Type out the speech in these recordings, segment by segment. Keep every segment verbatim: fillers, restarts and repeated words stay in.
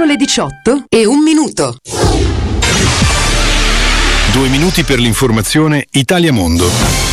le diciotto e un minuto. Due minuti per l'informazione Italia Mondo.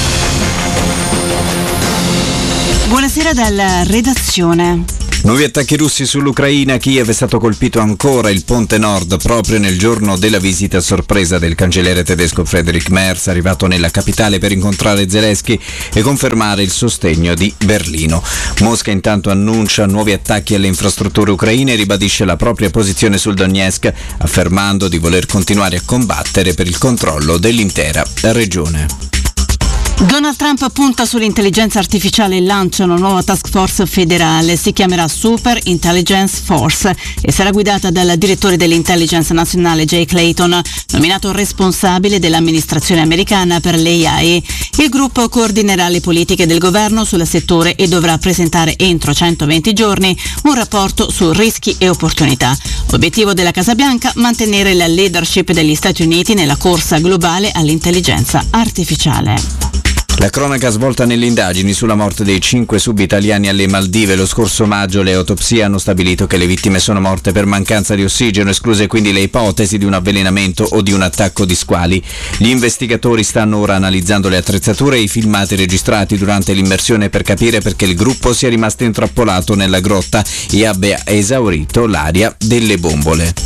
Buonasera dalla redazione. Nuovi attacchi russi sull'Ucraina. Kiev è stato colpito ancora il ponte nord proprio nel giorno della visita sorpresa del cancelliere tedesco Friedrich Merz, arrivato nella capitale per incontrare Zelensky e confermare il sostegno di Berlino. Mosca intanto annuncia nuovi attacchi alle infrastrutture ucraine e ribadisce la propria posizione sul Donetsk, affermando di voler continuare a combattere per il controllo dell'intera regione. Donald Trump punta sull'intelligenza artificiale e lancia una nuova task force federale. Si chiamerà Super Intelligence Force e sarà guidata dal direttore dell'intelligence nazionale Jay Clayton, nominato responsabile dell'amministrazione americana per l'A I. Il gruppo coordinerà le politiche del governo sul settore e dovrà presentare entro centoventi giorni un rapporto su rischi e opportunità. Obiettivo della Casa Bianca: mantenere la leadership degli Stati Uniti nella corsa globale all'intelligenza artificiale. La cronaca svolta nelle indagini sulla morte dei cinque sub-italiani alle Maldive. Lo scorso maggio le autopsie hanno stabilito che le vittime sono morte per mancanza di ossigeno, escluse quindi le ipotesi di un avvelenamento o di un attacco di squali. Gli investigatori stanno ora analizzando le attrezzature e i filmati registrati durante l'immersione per capire perché il gruppo sia rimasto intrappolato nella grotta e abbia esaurito l'aria delle bombole.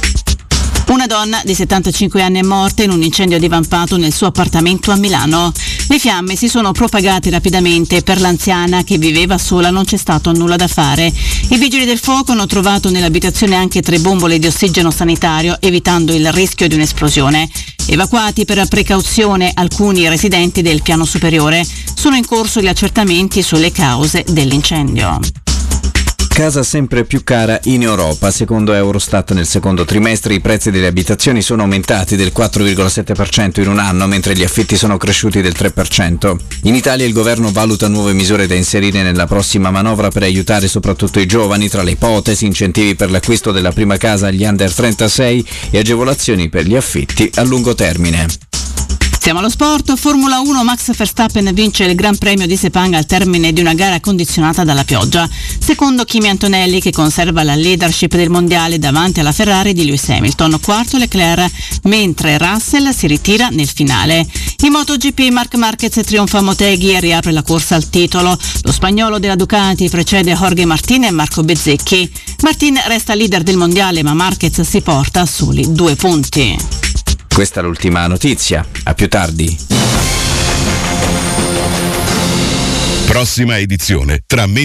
Una donna di settantacinque anni è morta in un incendio divampato nel suo appartamento a Milano. Le fiamme si sono propagate rapidamente e per l'anziana, che viveva sola, non c'è stato nulla da fare. I vigili del fuoco hanno trovato nell'abitazione anche tre bombole di ossigeno sanitario, evitando il rischio di un'esplosione. Evacuati per precauzione alcuni residenti del piano superiore. Sono in corso gli accertamenti sulle cause dell'incendio. Casa sempre più cara in Europa. Secondo Eurostat, nel secondo trimestre i prezzi delle abitazioni sono aumentati del quattro virgola sette per cento in un anno, mentre gli affitti sono cresciuti del tre per cento. In Italia il governo valuta nuove misure da inserire nella prossima manovra per aiutare soprattutto i giovani. Tra le ipotesi, incentivi per l'acquisto della prima casa agli under trentasei e agevolazioni per gli affitti a lungo termine. Siamo allo sport. Formula uno, Max Verstappen vince il Gran Premio di Sepang al termine di una gara condizionata dalla pioggia. Secondo Kimi Antonelli, che conserva la leadership del mondiale davanti alla Ferrari di Lewis Hamilton. Quarto Leclerc, mentre Russell si ritira nel finale. In MotoGP Marc Marquez trionfa a Motegi e riapre la corsa al titolo. Lo spagnolo della Ducati precede Jorge Martin e Marco Bezzecchi. Martin resta leader del mondiale, ma Marquez si porta a soli due punti. Questa è l'ultima notizia. A più tardi. Prossima edizione tra